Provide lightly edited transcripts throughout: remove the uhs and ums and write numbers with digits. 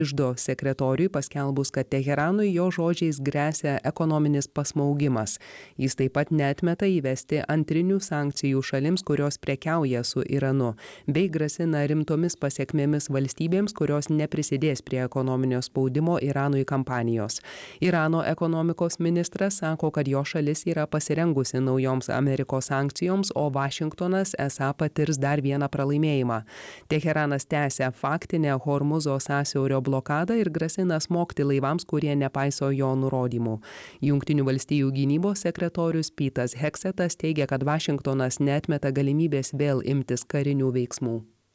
iždo sekretoriui paskelbus, kad Teheranui jo žodžiais gresia ekonominis pasmaugimas. Jis taip pat neatmeta įvesti antrinių sankcijų šalims, kurios prekiauja su Iranu, bei grasina rimtomis pasiekmėmis valstybėms, kurios neprisidės prie ekonominio spaudimo Iranui kampanijos. Irano ekonomikos ministras sako, kad jo šalis yra pasirengusi naujoms Amerikos sankcijoms, o Vašingtonas esą patirs dar vieną pralaimėjimą. Teheranas tęsia faktinę Hormuzo sąsiaurio blokadą ir grasina smogti laivams, kurie nepaiso jo nurodymų. Jungtinių valstijų gynybos sekretorius Petas Heksetas teigia, kad Vašingtonas neatmeta galimybės vėl imtis karinių veiksmų.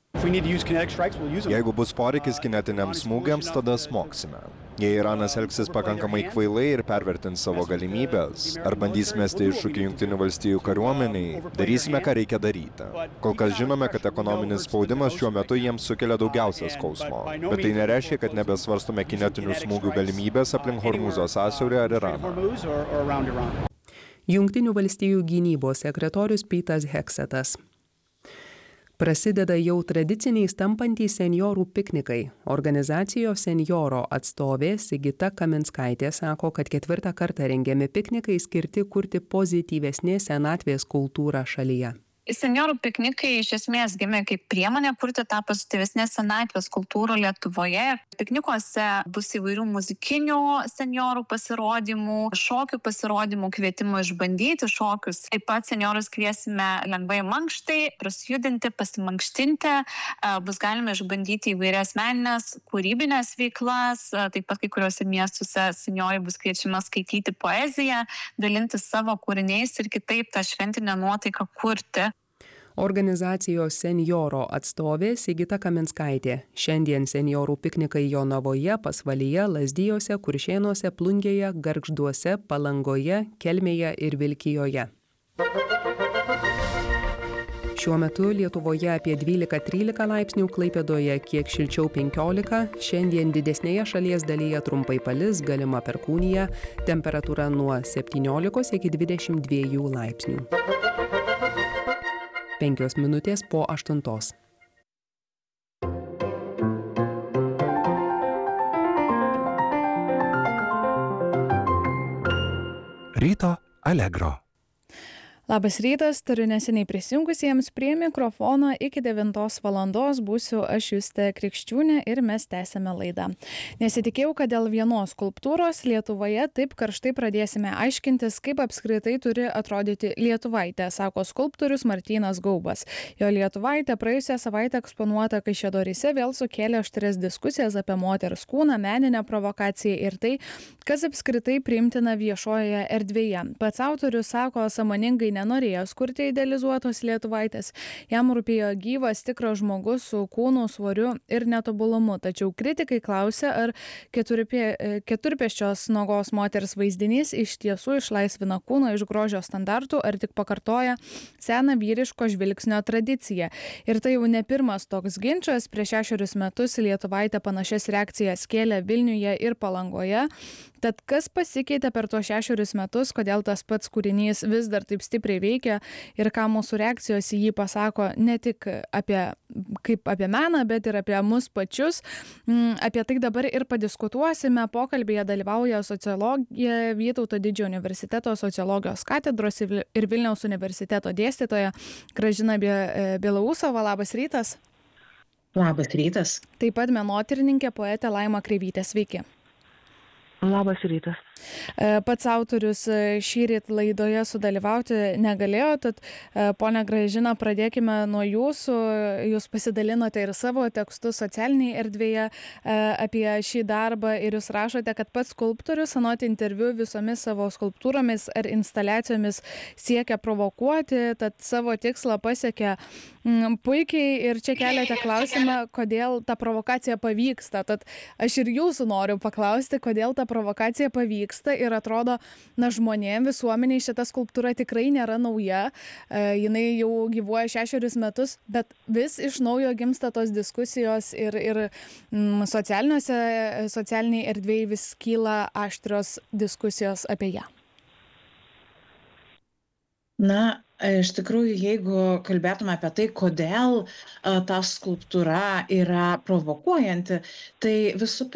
Jeigu bus poreikis kinetiniams smūgiams, tada smogsime. Jei Iranas elgsis pakankamai kvailai ir pervertins savo galimybės, ar bandys mesti iššūkį Jungtinių valstijų kariuomeniai, darysime, ką reikia daryti. Kol kas žinome, kad ekonominis spaudimas šiuo metu jiems sukelia daugiausia skausmo, bet tai nereiškia, kad nebesvarstome kinetinių smūgių galimybės aplink Hormuzo sąsiaurį ar Iraną. Jungtinių valstijų gynybos sekretorius Petas Heksetas. Prasideda jau tradiciniais tampantys senjorų piknikai. Organizacijos Senjoro atstovė Sigita Kaminskaitė sako, kad 4. kartą rengiami piknikai skirti kurti pozityvesnės senatvės kultūrą šalyje. Senjorų piknikai iš esmės gimė kaip priemonė kurti tą pozityvesnės senatvės kultūrą Lietuvoje. Piknikuose bus įvairių muzikinių senjorų pasirodymų, šokių pasirodymų, kvietimų išbandyti šokius. Taip pat senjorus kviesime lengvai mankštai, prasijudinti, pasimankštinti. Bus galima išbandyti įvairias meninės, kūrybinės veiklas. Taip pat kai kuriuose miestuose senjorai bus kviečiama skaityti poeziją, dalintis savo kūriniais ir kitaip tą šventinę nuotaiką kurti. Organizacijos Senjoro atstovė Sigita Kaminskaitė. Šiandien senjorų piknikai Jonavoje, Pasvalyje, Lazdijuose, Kuršėnuose, Plungėje, Gargžduose, Palangoje, Kelmėje ir Vilkijoje. Šiuo metu Lietuvoje apie 12-13 laipsnių, Klaipėdoje kiek šilčiau 15, šiandien didesnėje šalies dalyje trumpai palis, galima perkūnija, temperatūra nuo 17 iki 22 laipsnių. 5 minutės po 8. Ryto Allegro. Labas rytas, turiu neseniai prisijungusiems prie mikrofono iki 9 valandos būsiu aš Justė Krikščiūnė ir mes tęsime laidą. Nesitikėjau, kad dėl vienos skulptūros Lietuvoje taip karštai pradėsime aiškintis, kaip apskritai turi atrodyti lietuvaitė, sako skulptorius Martynas Gaubas. Jo lietuvaitė praėjusią savaitę eksponuota Kaišiadoryse vėl sukėlė aštrias diskusijas apie moters kūną, meninę provokaciją ir tai, kas apskritai priimtina viešojoje erdvėje. Pats autorius sako, sąmoningai nenorėjo skurti idealizuotos lietuvaitės. Jam rūpėjo gyvas, tikras žmogus su kūnu, svoriu ir netobulumu. Tačiau kritikai klausė, ar keturpėsčios nuogos moters vaizdinys iš tiesų išlaisvina kūną iš grožio standartų, ar tik pakartoja seną vyriško žvilgsnio tradiciją. Ir tai jau ne pirmas toks ginčas. Prieš 6 metus lietuvaitė panašias reakcijas kėlė Vilniuje ir Palangoje. Tad kas pasikeitė per tuos 6 metus, kodėl tas pats kūrinys vis dar taip stipriai veikia ir ką mūsų reakcijos į jį pasako ne tik apie meną, bet ir apie mus pačius. Apie tai dabar ir padiskutuosime. Pokalbėje dalyvauja sociologija Vytauto Didžiojo universiteto sociologijos katedros ir Vilniaus universiteto dėstytoja Gražina Bielausova. Labas rytas. Labas rytas. Taip pat menotyrininkė poetė Laima Kreivytė. Sveiki. Labas rytas. Pats autorius šįryt laidoje sudalyvauti negalėjo, tad ponia Gražina, pradėkime nuo jūsų. Jūs pasidalinote ir savo tekstus socialinėje erdvėje apie šį darbą ir jūs rašote, kad pats skulptorius anot interviu visomis savo skulptūromis ar instaliacijomis siekia provokuoti, tad savo tikslą pasiekė puikiai ir čia keliate klausimą, kodėl ta provokacija pavyksta. Tad aš ir jūsų noriu paklausti, kodėl ta provokacija pavyksta ir atrodo, žmonėm, visuomeniai šita skulptūra tikrai nėra nauja, jinai jau gyvuoja 6 metus, bet vis iš naujo gimsta tos diskusijos ir socialiniai erdvėj vis kyla aštrios diskusijos apie ją. Na, iš tikrųjų, jeigu kalbėtume apie tai, kodėl ta skulptūra yra provokuojanti, tai visų